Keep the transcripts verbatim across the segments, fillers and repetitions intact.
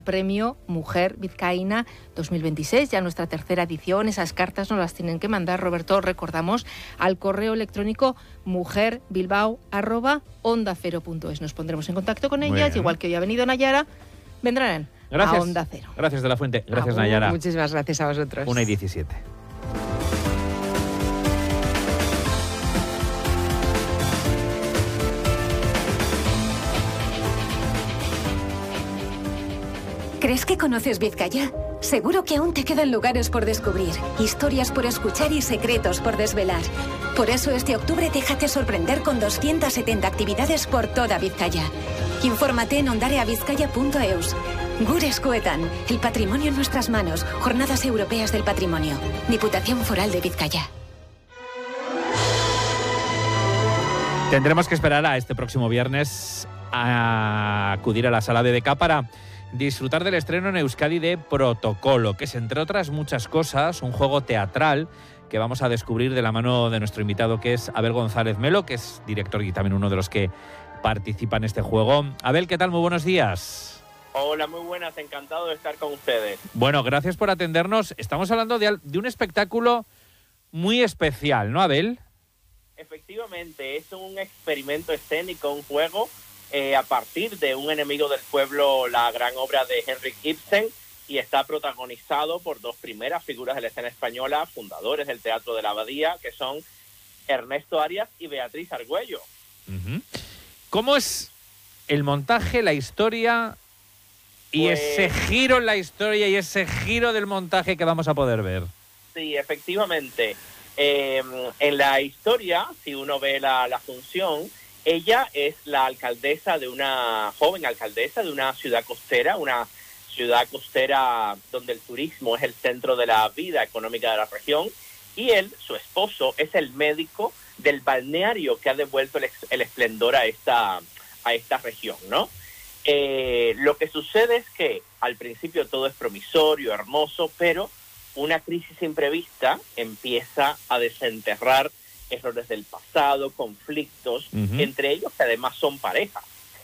Premio Mujer Vizcaína dos mil veintiséis, ya nuestra tercera edición. Esas cartas nos las tienen que mandar, Roberto, recordamos, al correo electrónico mujerbilbao arroba onda cero punto es. Nos pondremos en contacto con ellas, igual que hoy ha venido Nayara, vendrán gracias, a Onda Cero. Gracias de la Fuente, gracias Agur. Nayara. Muchísimas gracias a vosotros. una y diecisiete. ¿Crees que conoces Vizcaya? Seguro que aún te quedan lugares por descubrir, historias por escuchar y secretos por desvelar. Por eso este octubre déjate sorprender con doscientas setenta actividades por toda Vizcaya. Infórmate en ondareavizcaya punto eus. Gure Eskuetan, el patrimonio en nuestras manos. Jornadas Europeas del Patrimonio. Diputación Foral de Vizcaya. Tendremos que esperar a este próximo viernes a acudir a la sala B B K para disfrutar del estreno en Euskadi de Protocolo, que es, entre otras muchas cosas, un juego teatral que vamos a descubrir de la mano de nuestro invitado, que es Abel González Melo, que es director y también uno de los que participa en este juego. Abel, ¿qué tal? Muy buenos días. Hola, muy buenas, encantado de estar con ustedes. Bueno, gracias por atendernos. Estamos hablando de, de un espectáculo muy especial, ¿no, Abel? Efectivamente, es un experimento escénico, un juego Eh, a partir de Un enemigo del pueblo, la gran obra de Henrik Ibsen, y está protagonizado por dos primeras figuras de la escena española, fundadores del Teatro de la Abadía, que son Ernesto Arias y Beatriz Argüello. Uh-huh. ¿Cómo es el montaje, la historia y pues ese giro en la historia y ese giro del montaje que vamos a poder ver? Sí, efectivamente. Eh, en la historia, si uno ve la, la función, ella es la alcaldesa de una joven alcaldesa de una ciudad costera, una ciudad costera donde el turismo es el centro de la vida económica de la región, y él, su esposo, es el médico del balneario que ha devuelto el, el esplendor a esta, a esta región, ¿no? Eh, lo que sucede es que al principio todo es promisorio, hermoso, pero una crisis imprevista empieza a desenterrar errores del pasado, conflictos, uh-huh. entre ellos que además son pareja.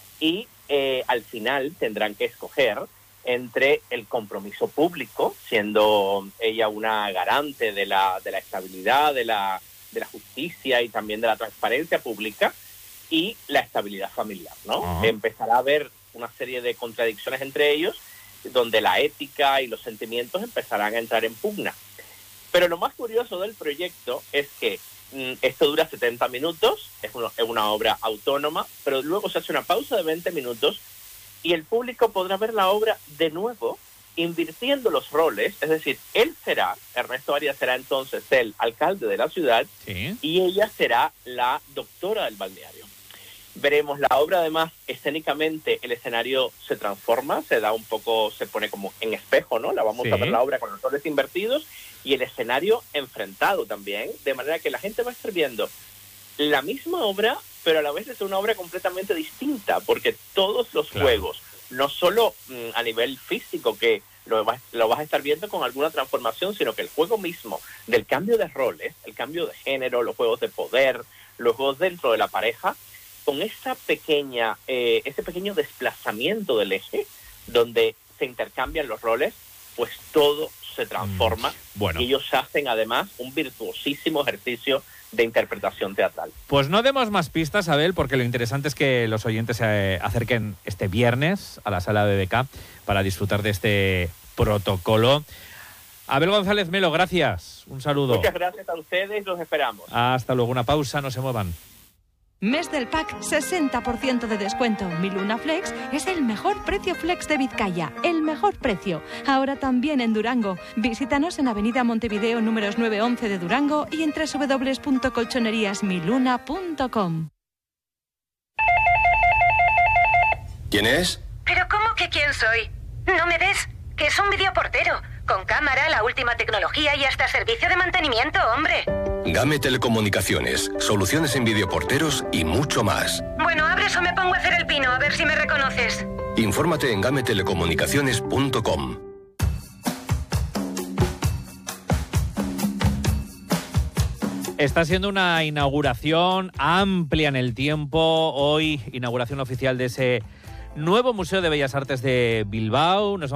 Y eh, al final tendrán que escoger entre el compromiso público, siendo ella una garante de la, de la estabilidad, de la, de la justicia y también de la transparencia pública, y la estabilidad familiar, ¿no? Uh-huh. Empezará a haber una serie de contradicciones entre ellos, donde la ética y los sentimientos empezarán a entrar en pugna. Pero lo más curioso del proyecto es que esto dura setenta minutos, es una, es una obra autónoma, pero luego se hace una pausa de veinte minutos y el público podrá ver la obra de nuevo, invirtiendo los roles. Es decir, él será, Ernesto Arias será entonces el alcalde de la ciudad, sí, y ella será la doctora del balneario. Veremos la obra, además, escénicamente el escenario se transforma, se da un poco, se pone como en espejo, ¿no? La vamos sí. a ver la obra con los roles invertidos y el escenario enfrentado también, de manera que la gente va a estar viendo la misma obra, pero a la vez es una obra completamente distinta, porque todos los claro. juegos, no solo mmm, a nivel físico, que lo vas, lo vas a estar viendo con alguna transformación, sino que el juego mismo, del cambio de roles, el cambio de género, los juegos de poder, los juegos dentro de la pareja, con esa pequeña, eh, ese pequeño desplazamiento del eje, donde se intercambian los roles, pues todo se transforma. Mm, bueno. Y ellos hacen además un virtuosísimo ejercicio de interpretación teatral. Pues no demos más pistas, Abel, porque lo interesante es que los oyentes se acerquen este viernes a la sala B B K para disfrutar de este Protocolo. Abel González Melo, gracias. Un saludo. Muchas gracias a ustedes, los esperamos. Hasta luego, una pausa, no se muevan. Mes del pack, sesenta por ciento de descuento. Mi Luna Flex es el mejor precio flex de Vizcaya. El mejor precio. Ahora también en Durango. Visítanos en Avenida Montevideo números nueve once de Durango y en doble u doble u doble u punto colchonerías miluna punto com. ¿Quién es? ¿Pero cómo que quién soy? ¿No me ves? Que es un videoportero. Con cámara, la última tecnología y hasta servicio de mantenimiento, hombre. Game Telecomunicaciones, soluciones en videoporteros y mucho más. Bueno, abres o me pongo a hacer el pino, a ver si me reconoces. Infórmate en game telecomunicaciones punto com. Está siendo una inauguración amplia en el tiempo. Hoy, inauguración oficial de ese nuevo Museo de Bellas Artes de Bilbao. Nos